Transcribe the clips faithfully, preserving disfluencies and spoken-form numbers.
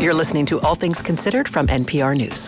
You're listening to All Things Considered from N P R News.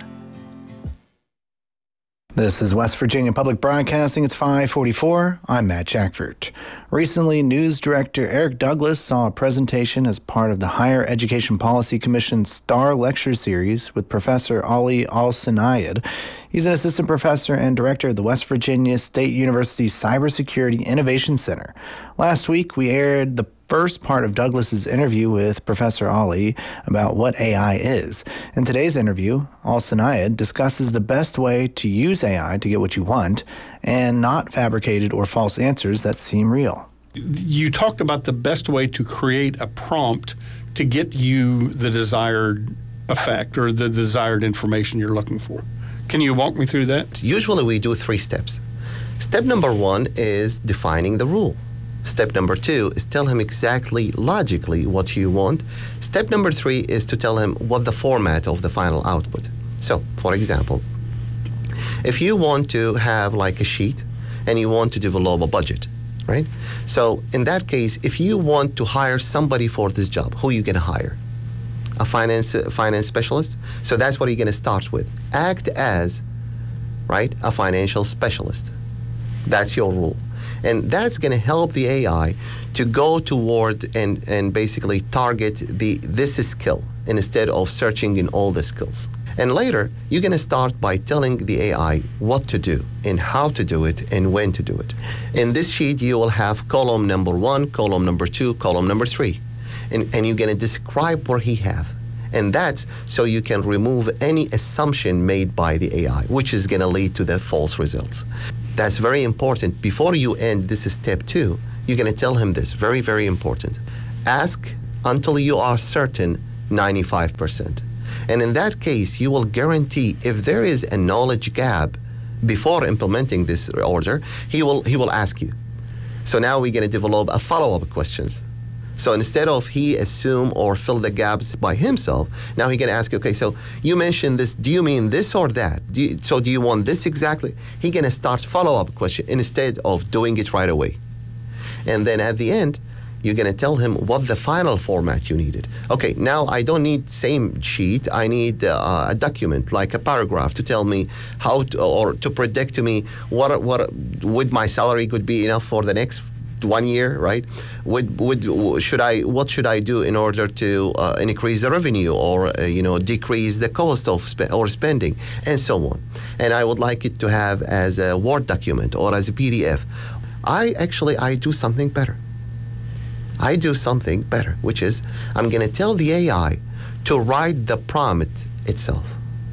This is West Virginia Public Broadcasting. It's five forty-four. I'm Matt Jackford. Recently, News Director Eric Douglas saw a presentation as part of the Higher Education Policy Commission's STAR Lecture Series with Professor Ali Al-Sanayed. He's an assistant professor and director of the West Virginia State University Cybersecurity Innovation Center. Last week, we aired the first part of Douglas's interview with Professor Ali about what A I is. In today's interview, Al-Sanayed discusses the best way to use A I to get what you want and not fabricated or false answers that seem real. You talked about the best way to create a prompt to get you the desired effect or the desired information you're looking for. Can you walk me through that? Usually we do three steps. Step number one is defining the rule. Step number two is tell him exactly logically what you want. Step number three is to tell him what the format of the final output. So, for example, if you want to have like a sheet and you want to develop a budget, right? So in that case, if you want to hire somebody for this job, who are you going to hire? A finance uh, finance specialist? So that's what you're going to start with. Act as, right, a financial specialist. That's your rule. And that's going to help the A I to go toward and, and basically target the this skill instead of searching in all the skills. And later, you're going to start by telling the A I what to do and how to do it and when to do it. In this sheet, you will have column number one, column number two, column number three. And, and you're going to describe what he have. And that's so you can remove any assumption made by the A I, which is going to lead to the false results. That's very important. Before you end, this is step two, you're going to tell him this, very, very important. Ask until you are certain ninety-five percent. And in that case, you will guarantee if there is a knowledge gap before implementing this order, he will he will ask you. So now we're going to develop a follow-up questions. So instead of he assume or fill the gaps by himself, now he's going to ask you, okay, so you mentioned this, do you mean this or that? Do you, so do you want this exactly? He's going to start follow-up question instead of doing it right away. And then at the end, you're going to tell him what the final format you needed. Okay, now I don't need same sheet. I need uh, a document, like a paragraph, to tell me how to, or to predict to me what what would my salary could be enough for the next one year, right? Would would should I what should I do in order to uh, increase the revenue or uh, you know decrease the cost of spe- or spending and so on. And I would like it to have as a Word document or as a P D F. I actually I do something better. I do something better, which is I'm going to tell the A I to write the prompt itself.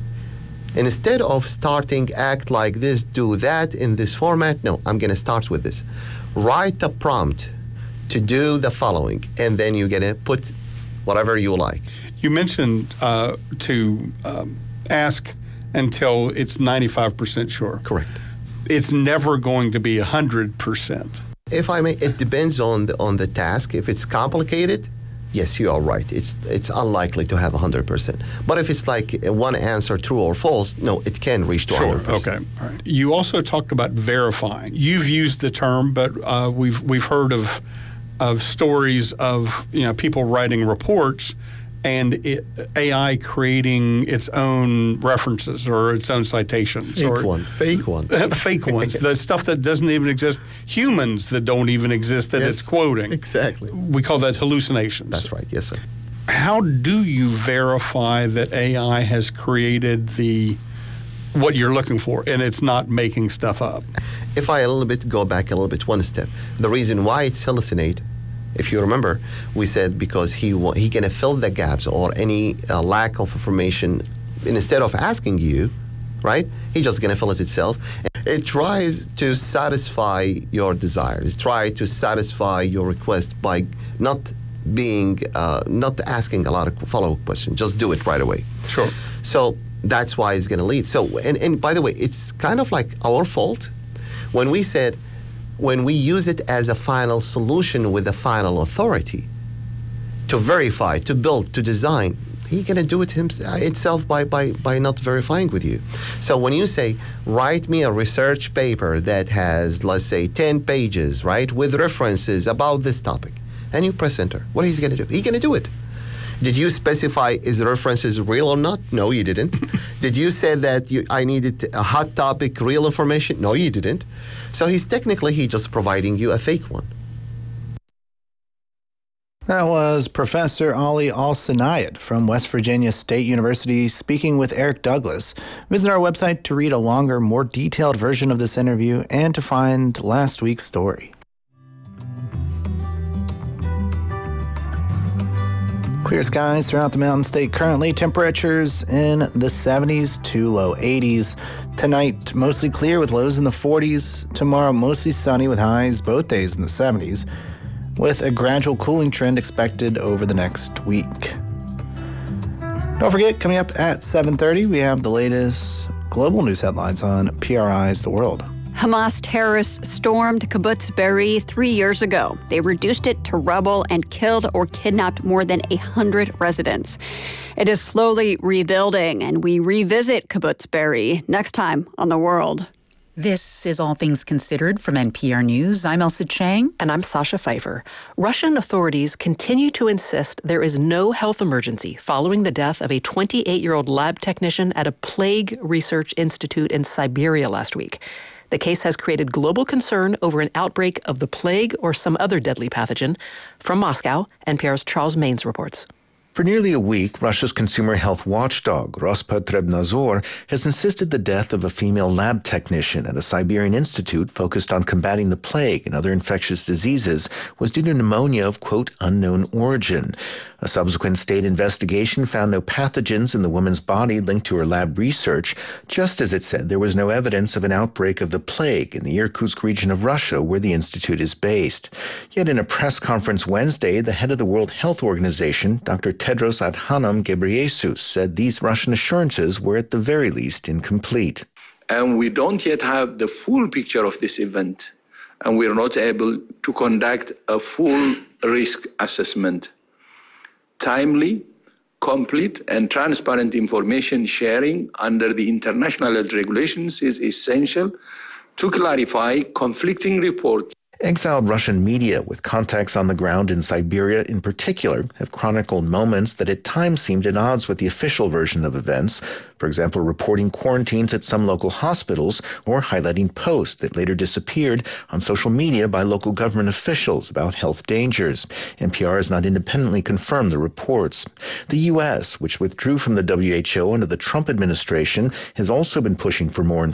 Instead of starting act like this, do that in this format, no, I'm going to start with this. Write the prompt to do the following, and then you're going to put whatever you like. You mentioned uh, to um, ask until it's ninety-five percent sure. Correct. It's never going to be one hundred percent. If I may, it depends on the, on the task. If it's complicated, yes, you are right. It's it's unlikely to have one hundred percent. But if it's like one answer, true or false, no, it can reach to sure. one hundred percent. Okay. All right. You also talked about verifying. You've used the term, but uh, we've we've heard of of stories of you know people writing reports and it, A I creating its own references or its own citations. Fake or, one. Fake one. Fake ones. The stuff that doesn't even exist. Humans that don't even exist that yes, it's quoting. Exactly. We call that hallucinations. That's right. Yes, sir. How do you verify that A I has created the what you're looking for and it's not making stuff up? If I a little bit go back a little bit one step, the reason why it's hallucinate, if you remember, we said because he he can fill the gaps or any uh, lack of information instead of asking you, right? He's just gonna fill it itself. It tries to satisfy your desires. Try to satisfy your request by not being uh, not asking a lot of follow-up questions. Just do it right away. Sure. So that's why it's gonna lead. So and and by the way, it's kind of like our fault when we said. When we use it as a final solution with a final authority to verify, to build, to design, he's going to do it himself, itself by, by, by not verifying with you. So when you say, write me a research paper that has, let's say, ten pages, right, with references about this topic, and you press enter, what is he going to do? He's going to do it. Did you specify is the references real or not? No, you didn't. Did you say that you, I needed a hot topic, real information? No, you didn't. So he's technically he just providing you a fake one. That was Professor Ali Al-Sanayed from West Virginia State University speaking with Eric Douglas. Visit our website to read a longer, more detailed version of this interview and to find last week's story. Clear skies throughout the Mountain State currently. Temperatures in the seventies to low eighties. Tonight, mostly clear with lows in the forties. Tomorrow, mostly sunny with highs both days in the seventies, with a gradual cooling trend expected over the next week. Don't forget, coming up at seven thirty, we have the latest global news headlines on P R I's The World. Hamas terrorists stormed Kibbutz Be'eri three years ago. They reduced it to rubble and killed or kidnapped more than one hundred residents. It is slowly rebuilding, and we revisit Kibbutz Be'eri next time on The World. This is All Things Considered from N P R News. I'm Elsa Chang. And I'm Sasha Pfeiffer. Russian authorities continue to insist there is no health emergency following the death of a twenty-eight-year-old lab technician at a plague research institute in Siberia last week. The case has created global concern over an outbreak of the plague or some other deadly pathogen. From Moscow, N P R's Charles Maines reports. For nearly a week, Russia's consumer health watchdog, Rospotrebnadzor, has insisted the death of a female lab technician at a Siberian institute focused on combating the plague and other infectious diseases was due to pneumonia of, quote, unknown origin. A subsequent state investigation found no pathogens in the woman's body linked to her lab research, just as it said there was no evidence of an outbreak of the plague in the Irkutsk region of Russia where the institute is based. Yet in a press conference Wednesday, the head of the World Health Organization, Doctor Tedros Adhanom Ghebreyesus, said these Russian assurances were at the very least incomplete. And we don't yet have the full picture of this event, and we're not able to conduct a full risk assessment. Timely, complete, and transparent information sharing under the international health regulations is essential to clarify conflicting reports. Exiled Russian media with contacts on the ground in Siberia in particular have chronicled moments that at times seemed at odds with the official version of events, for example, reporting quarantines at some local hospitals or highlighting posts that later disappeared on social media by local government officials about health dangers. N P R has not independently confirmed the reports. The U S, which withdrew from the W H O under the Trump administration, has also been pushing for more